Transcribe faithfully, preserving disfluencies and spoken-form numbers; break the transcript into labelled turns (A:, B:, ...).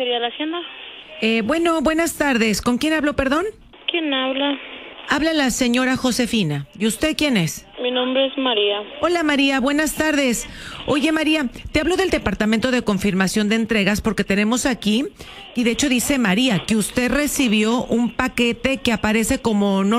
A: sería la hacienda?
B: Eh, bueno, buenas tardes. ¿Con quién hablo, perdón?
A: ¿Quién habla?
B: Habla la señora Josefina. ¿Y usted quién es?
A: Mi nombre es María.
B: Hola María, buenas tardes. Oye María, te hablo del Departamento de Confirmación de Entregas porque tenemos aquí, y de hecho dice María, que usted recibió un paquete que aparece como no